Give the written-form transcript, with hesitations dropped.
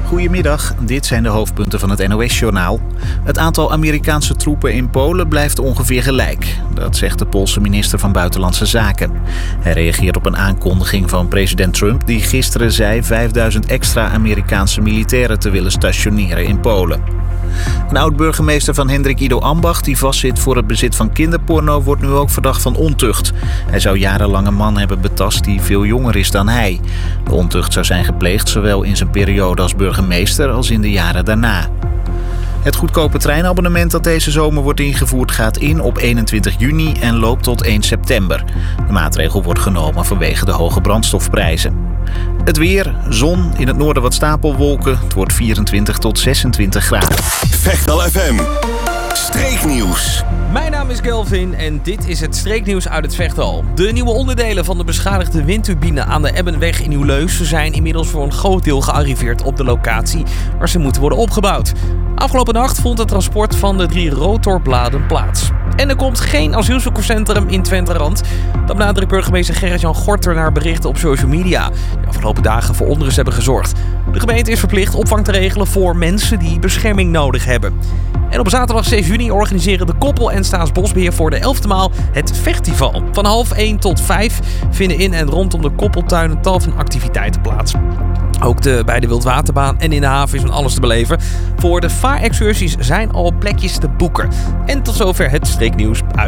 Goedemiddag, dit zijn de hoofdpunten van het NOS-journaal. Het aantal Amerikaanse troepen in Polen blijft ongeveer gelijk. Dat zegt de Poolse minister van Buitenlandse Zaken. Hij reageert op een aankondiging van president Trump die gisteren zei 5000 extra Amerikaanse militairen te willen stationeren in Polen. Een oud-burgemeester van Hendrik Ido Ambacht, die vastzit voor het bezit van kinderporno, wordt nu ook verdacht van ontucht. Hij zou jarenlang een man hebben betast die veel jonger is dan hij. De ontucht zou zijn gepleegd zowel in zijn periode als burgemeester als in de jaren daarna. Het goedkope treinabonnement dat deze zomer wordt ingevoerd gaat in op 21 juni en loopt tot 1 september. De maatregel wordt genomen vanwege de hoge brandstofprijzen. Het weer, zon, in het noorden wat stapelwolken. Het wordt 24 tot 26 graden. Vechtal FM, streeknieuws. Mijn naam is Kelvin en dit is het streeknieuws uit het Vechtal. De nieuwe onderdelen van de beschadigde windturbine aan de Ebbenweg in Nieuw-Leus zijn inmiddels voor een groot deel gearriveerd op de locatie waar ze moeten worden opgebouwd. Afgelopen nacht vond het transport van de 3 rotorbladen plaats. En er komt geen asielzoekerscentrum in Twenterand. Dat benadrukt burgemeester Gerrit-Jan Gorter naar berichten op social media. Die afgelopen dagen voor onrust hebben gezorgd. De gemeente is verplicht opvang te regelen voor mensen die bescherming nodig hebben. En op zaterdag 6 juni organiseren de Koppel en Staatsbosbeheer voor de 11e maal het Festival. Van 12:30 tot 5 vinden in en rondom de Koppeltuin een tal van activiteiten plaats. Ook bij de Wildwaterbaan en in de haven is van alles te beleven. Voor de vaarexcursies zijn al plekjes te boeken. En tot zover het streeknieuws uit